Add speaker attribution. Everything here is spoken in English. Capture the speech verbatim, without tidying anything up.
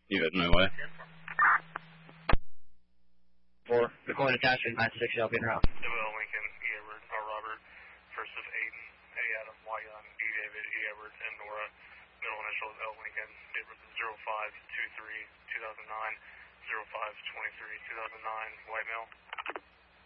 Speaker 1: You have no way.
Speaker 2: Four, recording attachment, nine six, Shelby and route.
Speaker 3: Well, Lincoln, E. Edward, R. Robert, first of Aiden, A. Adam, Y. Young, D. David, E. Edward, and Nora, middle initials L. Lincoln, date was zero five two three two thousand nine, zero five twenty-three two thousand nine, white male.